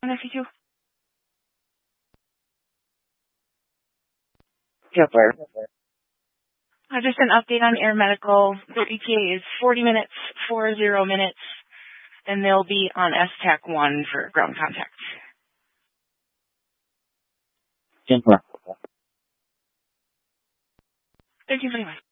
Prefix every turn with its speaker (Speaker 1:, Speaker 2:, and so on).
Speaker 1: SE2.
Speaker 2: Kepler.
Speaker 1: Just an update on Air Medical. Their ETA is 40 minutes, and they'll be on STAC 1 for ground contact.
Speaker 2: Kepler.
Speaker 1: Thank you very much.